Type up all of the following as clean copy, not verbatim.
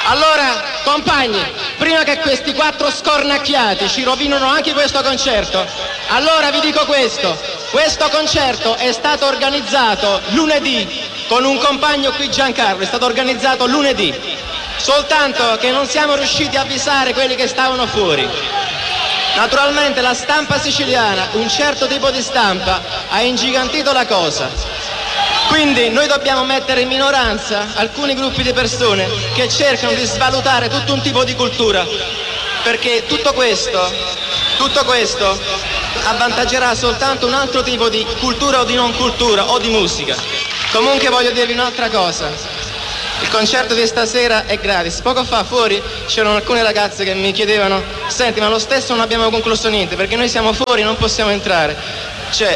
Allora, compagni, prima che questi 4 scornacchiati ci rovinano anche questo concerto, allora vi dico questo concerto è stato organizzato lunedì con un compagno qui, Giancarlo, è stato organizzato lunedì, soltanto che non siamo riusciti a avvisare quelli che stavano fuori. Naturalmente la stampa siciliana, un certo tipo di stampa, ha ingigantito la cosa. Quindi noi dobbiamo mettere in minoranza alcuni gruppi di persone che cercano di svalutare tutto un tipo di cultura, perché tutto questo avvantaggerà soltanto un altro tipo di cultura o di non cultura o di musica. Comunque voglio dirvi un'altra cosa. Il concerto di stasera è gratis. Poco fa fuori c'erano alcune ragazze che mi chiedevano: senti, ma lo stesso non abbiamo concluso niente perché noi siamo fuori, non possiamo entrare.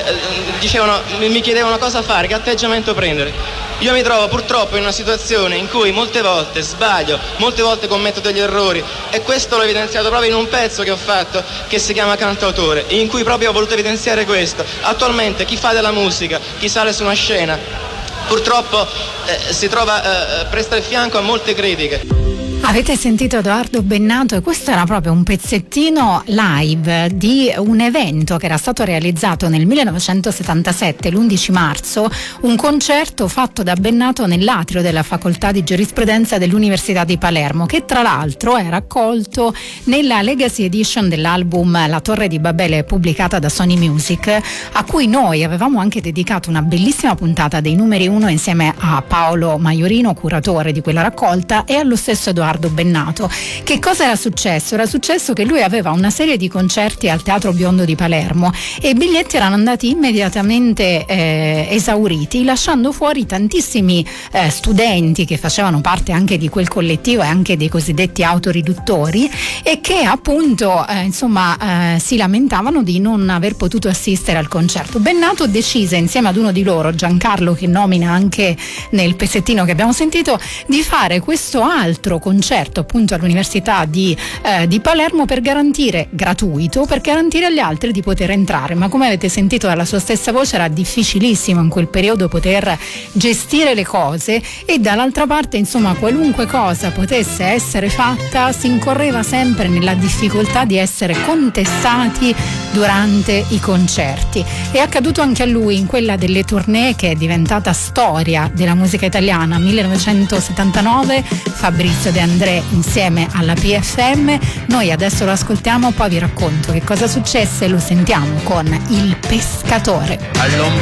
Mi chiedevano cosa fare, che atteggiamento prendere. Io mi trovo purtroppo in una situazione in cui molte volte sbaglio, molte volte commetto degli errori, e questo l'ho evidenziato proprio in un pezzo che ho fatto che si chiama Cantautore, in cui proprio ho voluto evidenziare questo. Attualmente chi fa della musica, chi sale su una scena, purtroppo si trova presto al fianco a molte critiche. Avete sentito Edoardo Bennato, e questo era proprio un pezzettino live di un evento che era stato realizzato nel 1977, l'11 marzo, un concerto fatto da Bennato nell'atrio della facoltà di giurisprudenza dell'Università di Palermo, che tra l'altro è raccolto nella Legacy Edition dell'album La Torre di Babele, pubblicata da Sony Music, a cui noi avevamo anche dedicato una bellissima puntata dei numeri 1 insieme a Paolo Maiorino, curatore di quella raccolta, e allo stesso Edoardo Bennato. Che cosa era successo? Era successo che lui aveva una serie di concerti al Teatro Biondo di Palermo e i biglietti erano andati immediatamente esauriti, lasciando fuori tantissimi studenti che facevano parte anche di quel collettivo e anche dei cosiddetti autoriduttori, e che appunto si lamentavano di non aver potuto assistere al concerto. Bennato decise, insieme ad uno di loro, Giancarlo, che nomina anche nel pezzettino che abbiamo sentito, di fare questo altro concerto appunto all'Università di Palermo per garantire agli altri di poter entrare. Ma come avete sentito dalla sua stessa voce, era difficilissimo in quel periodo poter gestire le cose, e dall'altra parte qualunque cosa potesse essere fatta si incorreva sempre nella difficoltà di essere contestati durante i concerti. È accaduto anche a lui in quella delle tournée che è diventata storia della musica italiana, 1979, Fabrizio De André insieme alla PFM. Noi adesso lo ascoltiamo, poi vi racconto che cosa successe, lo sentiamo con Il Pescatore.